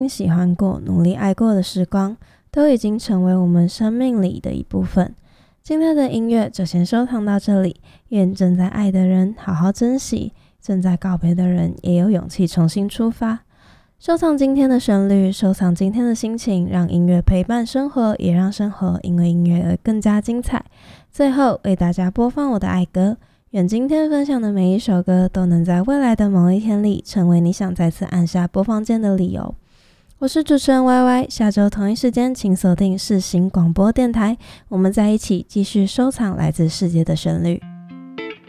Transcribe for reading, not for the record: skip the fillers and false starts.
喜欢过、努力爱过的时光，都已经成为我们生命里的一部分。今天的音乐就先收藏到这里，愿正在爱的人好好珍惜，正在告别的人也有勇气重新出发。收藏今天的旋律，收藏今天的心情，让音乐陪伴生活，也让生活因为音乐而更加精彩。最后为大家播放我的爱歌，愿今天分享的每一首歌都能在未来的某一天里成为你想再次按下播放键的理由。我是主持人 YY， 下周同一时间请锁定世新广播电台，我们在一起继续收藏来自世界的旋律。